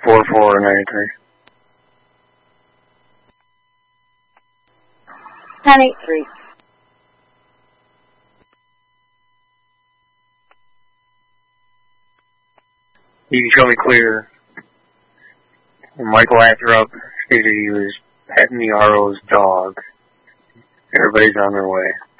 4493. 1083. You can show me clear. Michael Atherup stated he was petting the RO's dog. Everybody's on their way.